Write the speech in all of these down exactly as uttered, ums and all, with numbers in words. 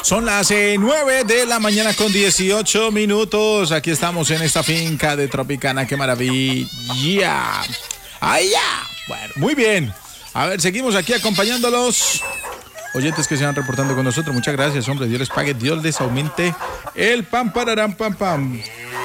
Son las eh, nueve de la mañana con dieciocho minutos. Aquí estamos en esta finca de Tropicana. ¡Qué maravilla! ¡Ay, ya! Bueno, muy bien. A ver, seguimos aquí acompañándolos. Oyentes que se van reportando con nosotros. Muchas gracias, hombre. Dios les pague, Dios les aumente el pam, pararán, pam, pam.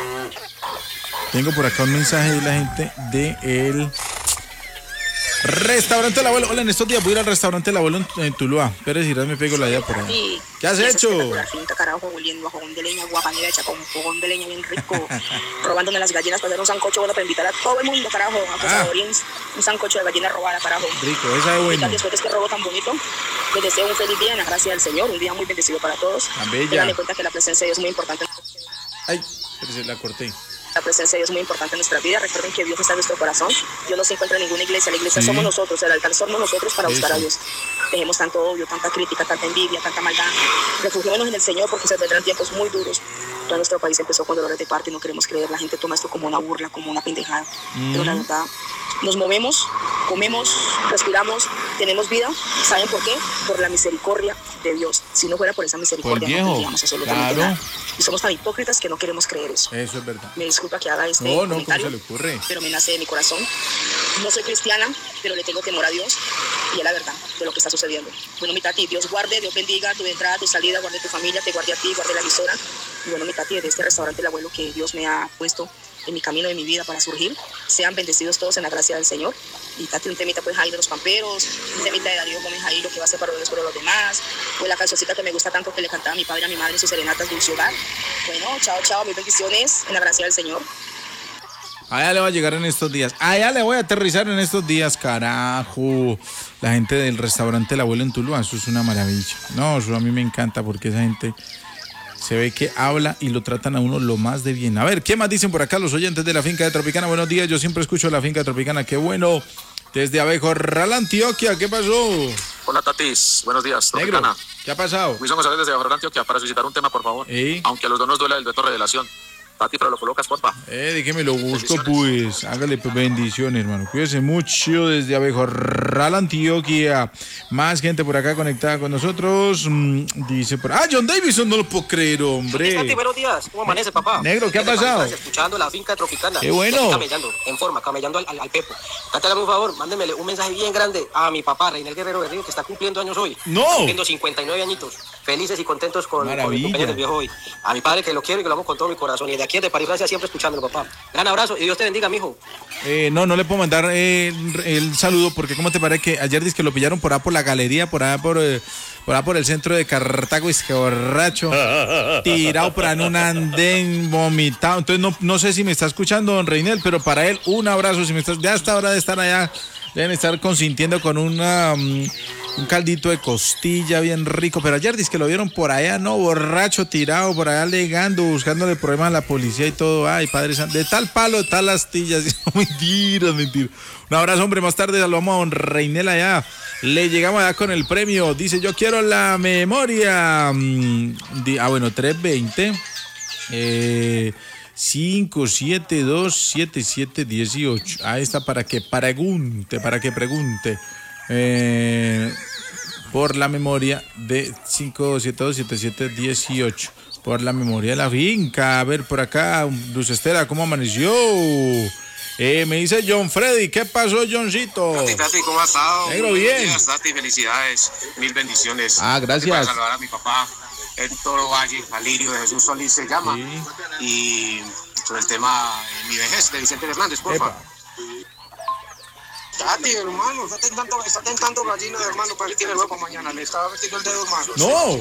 Tengo por acá un mensaje de la gente de el Restaurante El Abuelo. Hola, en estos días voy a ir al Restaurante El Abuelo en, en Tuluá. Pérez Girás me pego la idea por ahí. Sí. ¿Qué has hecho? La finca, carajo, oliendo a fogón de leña, guapanera hecha con fogón de leña bien rico, robándome las gallinas para hacer un sancocho bueno para invitar a todo el mundo, carajo, a Cazadorins, ah. un sancocho de gallina robada, carajo. Rico, esa es buena. Después de este robo tan bonito, les deseo un feliz día en la gracia del Señor, un día muy bendecido para todos. Tan bella. Dale cuenta que la presencia de Dios es muy importante. Ay, pero se la corté. La presencia de Dios es muy importante en nuestra vida. Recuerden que Dios está en nuestro corazón. Dios no se encuentra en ninguna iglesia. La iglesia sí. somos nosotros, el altar somos nosotros para buscar Eso. a Dios. Dejemos tanto odio, tanta crítica, tanta envidia, tanta maldad. Refugiémonos en el Señor porque se vendrán tiempos muy duros. Todo nuestro país empezó con dolores de parto y no queremos creer. La gente toma esto como una burla, como una pendejada. Mm. Pero la verdad, nos movemos, comemos, respiramos, tenemos vida. ¿Saben por qué? Por la misericordia de Dios. Si no fuera por esa misericordia, no tendríamos absolutamente claro. nada. Y somos tan hipócritas que no queremos creer eso. Eso es verdad. Me disculpa que haga este no, no, comentario, ¿cómo se le ocurre? Pero me nace de mi corazón. No soy cristiana, pero le tengo temor a Dios y es la verdad de lo que está sucediendo. Bueno, mi Tati, Dios guarde, Dios bendiga tu entrada, tu salida, guarde tu familia, te guarde a ti, guarde la emisora. Y bueno, mi Tati, de este restaurante El Abuelo que Dios me ha puesto en mi camino de mi vida para surgir, sean bendecidos todos en la gracia del Señor. Y Tati, un temita pues ahí de los pamperos, un temita de Darío Gómez ahí, lo que va a ser para Dios, para los demás. Pues la cancioncita que me gusta tanto que le cantaba a mi padre y a mi madre en sus serenatas Dulce Hogar. Bueno, chao, chao, mis bendiciones en la gracia del Señor. Allá le va a llegar en estos días. Allá le voy a aterrizar en estos días, carajo. La gente del Restaurante El Abuelo en Tuluá, eso es una maravilla. No, eso a mí me encanta porque esa gente se ve que habla y lo tratan a uno lo más de bien. A ver, ¿qué más dicen por acá los oyentes de la finca de Tropicana? Buenos días, yo siempre escucho la finca de Tropicana. Qué bueno. Desde Abejorral, Antioquia, ¿qué pasó? Hola, Tatis. Buenos días, Tropicana. Negro, ¿qué ha pasado? Wilson González desde Abejorral, Antioquia, para solicitar un tema, por favor. ¿Eh? Aunque a los dos nos duela el veto revelación. Tati, pero lo colocas, porfa. Eh, déjeme lo busco, pues. Hágale pues, bendiciones, hermano. Cuídese mucho desde Abejorral, Antioquia. Más gente por acá conectada con nosotros. Mm, dice por... Ah, John Davison, no lo puedo creer, hombre. Tati, buenos días. ¿Cómo amanece, papá? Negro, ¿qué ha pasado? Escuchando la finca Tropicana. Qué bueno. Camellando, en forma, camellando al, al, al Pepo. Tati, hágame un favor, mándemele un mensaje bien grande a mi papá, Reinel Guerrero Berrío, que está cumpliendo años hoy. No. Cumpliendo cincuenta y nueve añitos. Felices y contentos con, con mi compañero del viejo hoy. A mi padre, que lo quiero y que lo amo con todo mi corazón. Y de aquí de París, Francia, siempre escuchándolo, papá. Gran abrazo y Dios te bendiga, mijo. Eh, no, no le puedo mandar eh, el saludo porque ¿cómo te parece que ayer dice que lo pillaron por allá por la galería, por allá por, eh, por, allá por el centro de Cartago, y es que borracho, tirado por ahí en un andén, vomitado? Entonces no, no sé si me está escuchando don Reinel, pero para él un abrazo. Si me estás, ya a esta hora de estar allá, deben estar consintiendo con una... Um, un caldito de costilla bien rico, pero ayer dice que lo vieron por allá, no, borracho, tirado, por allá alegando, buscándole problemas a la policía y todo. Ay, padre santo, de tal palo, de tal astilla. Mentira, mentira. Un abrazo, hombre, más tarde saludamos a don Reinel allá. Le llegamos allá con el premio. Dice, yo quiero la memoria. Ah, bueno, trescientos veinte. Eh... cinco siete dos siete siete uno ocho. Ahí está, para que pregunte, para que pregunte. Eh, por la memoria de cinco siete dos siete siete uno ocho. Por la memoria de la finca. A ver, por acá, Luz Estela, ¿cómo amaneció? Eh, me dice John Freddy, ¿qué pasó, Johncito? Tati, Tati, ¿cómo has estado? Negro, bien. Días, Tati, felicidades, mil bendiciones. Ah, gracias. Para saludar a mi papá, Héctor Valle, Alirio de Jesús Solís se llama. Sí. Y sobre el tema Mi vejez de Vicente Hernández, porfa. Epa. Tati, hermano, está tentando, está tentando gallina, hermano, para que tiene huevo mañana. Le estaba metiendo el dedo, hermano. No.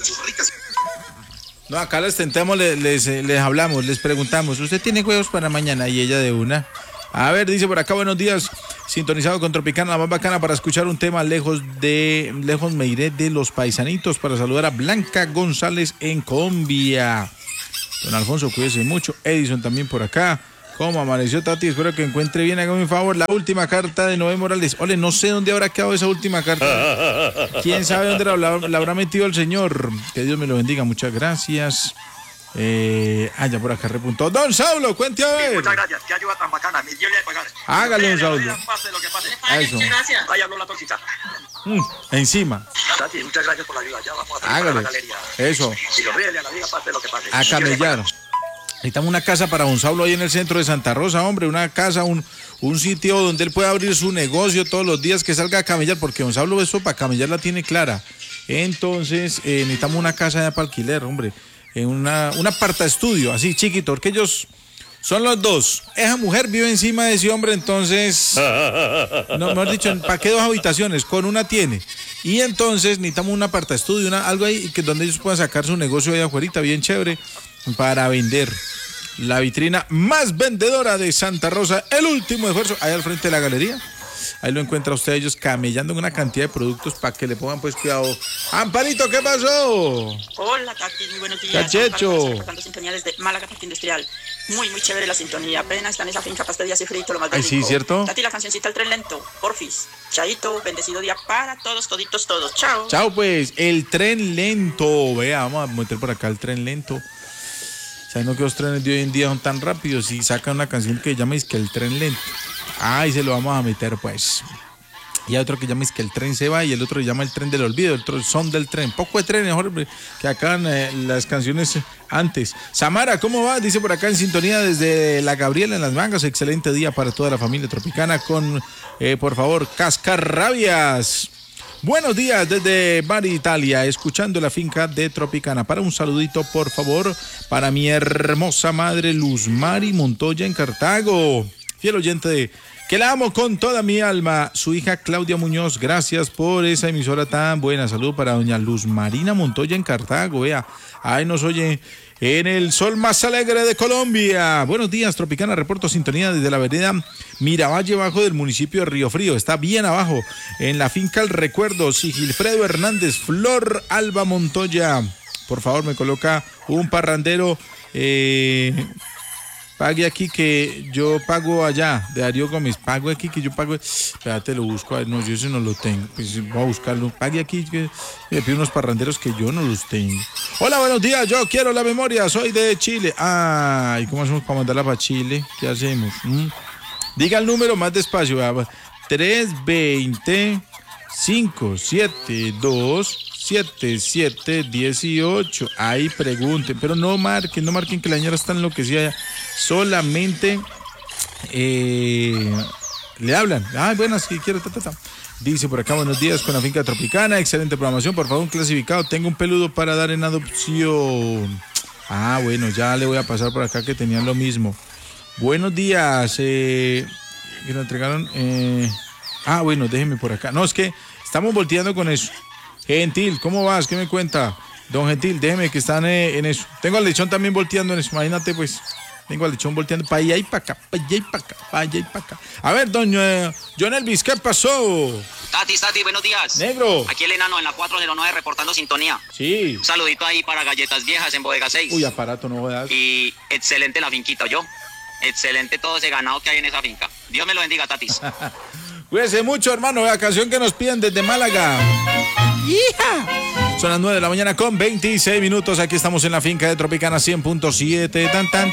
No, acá les tentamos, les, les, les hablamos, les preguntamos, ¿usted tiene huevos para mañana? Y ella de una. A ver, dice por acá, buenos días, sintonizado con Tropicana, la más bacana para escuchar un tema lejos de, lejos me iré de los paisanitos para saludar a Blanca González en Colombia. Don Alfonso, cuídese mucho. Edison también por acá. ¿Cómo amaneció, Tati? Espero que encuentre bien, hágame un favor. La última carta de Noé Morales. Ole, no sé dónde habrá quedado esa última carta. ¿Quién sabe dónde la, la, la habrá metido el señor? Que Dios me lo bendiga, muchas gracias. Eh, ah, ya por acá repuntó. Don Saulo, cuente a ver. Sí, muchas gracias, qué ayuda tan bacana. Yo le voy a pagar. Hágale, don Saulo. Pase lo que pase. A eso. Muchas gracias. Ahí habló la toxita. Mm, encima. Tati, muchas gracias por la ayuda. Ya vamos a Hágale. la galería. Eso. Y lo ríele a la vida, pase lo que pase. A camellar. Necesitamos una casa para don Saulo ahí en el centro de Santa Rosa, hombre, una casa, un, un sitio donde él pueda abrir su negocio todos los días, que salga a camellar, porque don Saulo eso para camellar la tiene clara. Entonces, eh, necesitamos una casa ya para alquiler, hombre, en una, un aparta estudio, así chiquito, porque ellos son los dos. Esa mujer vive encima de ese hombre, entonces, no, mejor dicho, ¿para qué dos habitaciones? Con una tiene. Y entonces necesitamos un aparta estudio, una, algo ahí que donde ellos puedan sacar su negocio ahí afuera, bien chévere, para vender. La vitrina más vendedora de Santa Rosa, el último esfuerzo, ahí al frente de la galería. Ahí lo encuentra usted ellos camellando en una cantidad de productos para que le pongan pues cuidado. Amparito, ¿qué pasó? Hola, Tati, muy buenos días. Cachecho. Reportando sintonía desde Málaga, Parque Industrial. Muy, muy chévere la sintonía. Apenas está en esa finca pastel y hace frito, lo más Ay, bélico. sí, ¿cierto? Tati, la cancioncita El Tren Lento, porfis. Chaito, bendecido día para todos, toditos, todos. Chao. Chao, pues, el tren lento. Vea, vamos a meter por acá el tren lento. ¿Saben que los trenes de hoy en día son tan rápidos? Y sacan una canción que llama que el tren lento. Ahí se lo vamos a meter, pues. Y hay otro que llama que el tren se va y el otro se llama el tren del olvido, el otro son del tren. Poco de tren, mejor que acá eh, las canciones antes. Samara, ¿cómo va? Dice por acá en sintonía desde La Gabriela en Las Mangas. Excelente día para toda la familia tropicana con, eh, por favor, Cascarrabias. Buenos días desde Bari, Italia, escuchando la finca de Tropicana. Para un saludito, por favor, para mi hermosa madre Luz Mari Montoya en Cartago. Fiel oyente de que la amo con toda mi alma, su hija Claudia Muñoz. Gracias por esa emisora tan buena. Saludo para doña Luz Marina Montoya en Cartago. Vea, ahí nos oye en el sol más alegre de Colombia. Buenos días, Tropicana. Reporto sintonía desde la vereda Miravalle, bajo del municipio de Río Frío. Está bien abajo, en la finca El Recuerdo. Sigilfredo Hernández, Flor Alba Montoya. Por favor, me coloca un parrandero. Eh... Pague aquí que yo pago allá, de Darío Gómez. Pago aquí que yo pago. Espérate, lo busco. No, yo ese no lo tengo. Pues voy a buscarlo. Pague aquí que me pido unos parranderos que yo no los tengo. Hola, buenos días. Yo quiero la memoria. Soy de Chile. Ah, ¿y cómo hacemos para mandarla para Chile? ¿Qué hacemos? ¿Mm? Diga el número más despacio. tres veinte, cinco siete dos, siete siete dieciocho. Ahí pregunten, pero no marquen, no marquen que la señora está enloquecida. Solamente eh, le hablan. Ah, bueno, si quiero, ta, ta, ta. Dice por acá, buenos días con la finca tropicana, excelente programación, por favor un clasificado, tengo un peludo para dar en adopción. Ah, bueno, ya le voy a pasar por acá que tenían lo mismo. Buenos días, eh, que nos entregaron, eh, ah, bueno, déjeme por acá, no, es que estamos volteando con eso. Gentil, ¿cómo vas? ¿Qué me cuenta? Don Gentil, déjeme que están eh, en eso. Tengo al lechón también volteando en eso, imagínate pues. Tengo al lechón volteando para allá y para acá, para allá y para acá, para allá y para acá. A ver, don eh, John Elvis, ¿qué pasó? Tati, Tati, buenos días. Negro. Aquí el enano en la cuatro cero nueve reportando sintonía. Sí. Un saludito ahí para Galletas Viejas en Bodega seis. Uy, aparato, no jodas. Y excelente la finquita, yo. Excelente todo ese ganado que hay en esa finca. Dios me lo bendiga, Tatis. Cuídense mucho, hermano. La canción que nos piden desde Málaga. ¡Hija! Son las nueve de la mañana con veintiséis minutos. Aquí estamos en la finca de Tropicana cien punto siete. Tan, tan,